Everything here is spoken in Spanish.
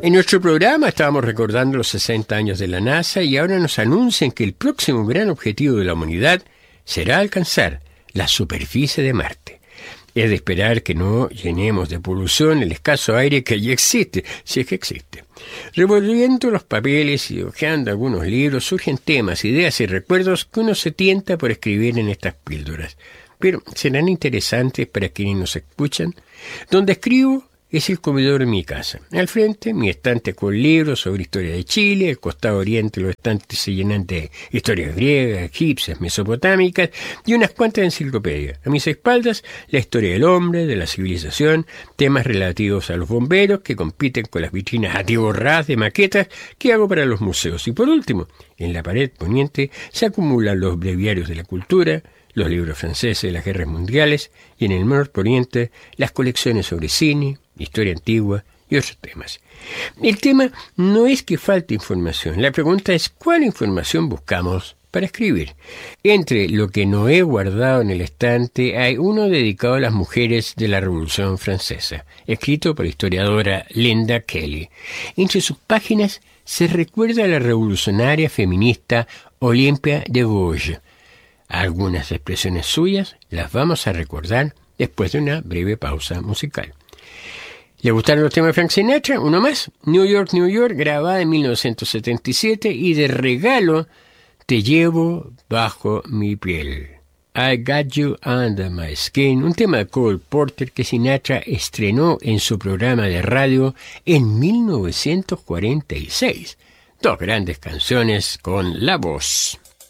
En nuestro programa estábamos recordando los 60 años de la NASA y ahora nos anuncian que el próximo gran objetivo de la humanidad será alcanzar la superficie de Marte. Es de esperar que no llenemos de polución el escaso aire que allí existe, si es que existe. Revolviendo los papeles y hojeando algunos libros, surgen temas, ideas y recuerdos que uno se tienta por escribir en estas píldoras. Pero serán interesantes para quienes nos escuchan. Donde escribo es el comedor de mi casa. Al frente, mi estante con libros sobre historia de Chile. Al costado oriente, los estantes se llenan de historias griegas, egipcias, mesopotámicas y unas cuantas enciclopedias. A mis espaldas, la historia del hombre, de la civilización, temas relativos a los bomberos que compiten con las vitrinas atiborradas de maquetas que hago para los museos. Y por último, en la pared poniente se acumulan los breviarios de la cultura, los libros franceses de las guerras mundiales y en el norte poniente las colecciones sobre cine, historia antigua y otros temas. El tema no es que falte información, la pregunta es ¿cuál información buscamos para escribir? Entre lo que no he guardado en el estante hay uno dedicado a las mujeres de la Revolución Francesa, escrito por la historiadora Linda Kelly. Entre sus páginas se recuerda a la revolucionaria feminista Olympia de Gouges. Algunas expresiones suyas las vamos a recordar después de una breve pausa musical. ¿Le gustaron los temas de Frank Sinatra? Uno más, New York, New York, grabada en 1977 y de regalo Te llevo bajo mi piel. I Got You Under My Skin, un tema de Cole Porter que Sinatra estrenó en su programa de radio en 1946. Dos grandes canciones con la voz